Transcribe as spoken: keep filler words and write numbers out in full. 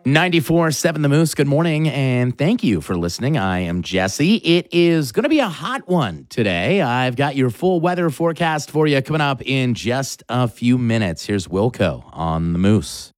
ninety-four point seven The Moose, good morning, and thank you for listening. I am Jesse. It is going to be a hot one today. I've got your full weather forecast for you coming up in just a few minutes. Here's Wilco on The Moose.